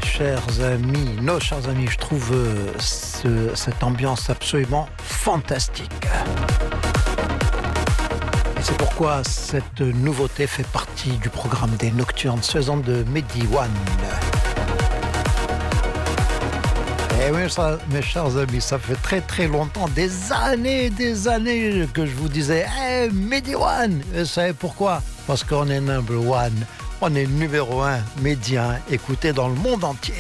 chers amis, nos chers amis, je trouve cette ambiance absolument fantastique. Et c'est pourquoi cette nouveauté fait partie du programme des Nocturnes saison de Mehdi One. Et oui, ça, mes chers amis, ça fait très très longtemps, des années que je vous disais hey, Mehdi One. Et vous savez pourquoi? Parce qu'on est number one. On est numéro 1 médien écouté dans le monde entier.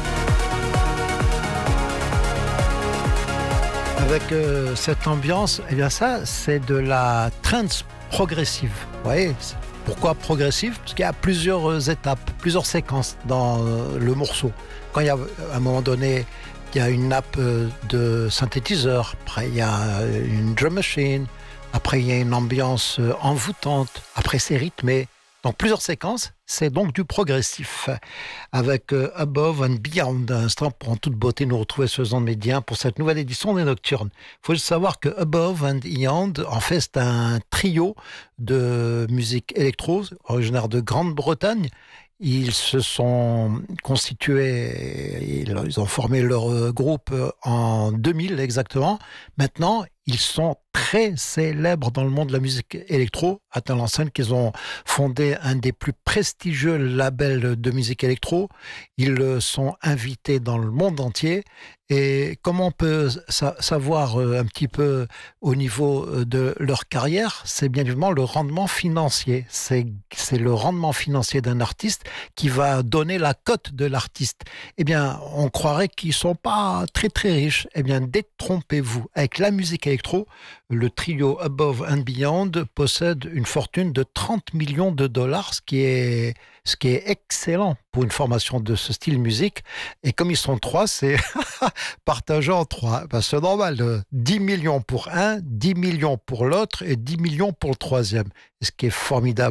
Avec cette ambiance, eh bien ça, c'est de la trance progressive. Vous voyez, pourquoi progressive? Parce qu'il y a plusieurs étapes, plusieurs séquences dans le morceau. Quand il y a, à un moment donné, il y a une nappe de synthétiseur, après il y a une drum machine, après il y a une ambiance envoûtante, après c'est rythmé. Donc plusieurs séquences, c'est donc du progressif. Avec Above and Beyond, un instant pour en toute beauté nous retrouver ce Zone Médien pour cette nouvelle édition des Nocturnes. Il faut juste savoir que Above and Beyond, en fait, c'est un trio de musique électro, originaire de Grande-Bretagne. Ils se sont constitués, ils ont formé leur groupe en 2000 exactement. Maintenant, ils sont très célèbres dans le monde de la musique électro, à tel enseigne qu'ils ont fondé un des plus prestigieux labels de musique électro. Ils sont invités dans le monde entier. Et comment on peut savoir un petit peu au niveau de leur carrière? C'est bien évidemment le rendement financier. C'est le rendement financier d'un artiste qui va donner la cote de l'artiste. Eh bien, on croirait qu'ils ne sont pas très très riches. Eh bien, détrompez-vous. Avec la musique électro, le trio Above and Beyond possède une fortune de 30 millions de dollars, ce qui est excellent pour une formation de ce style musique. Et comme ils sont trois, c'est partagé en trois. Ben, c'est normal. 10 millions pour un, 10 millions pour l'autre et 10 millions pour le troisième. Et ce qui est formidable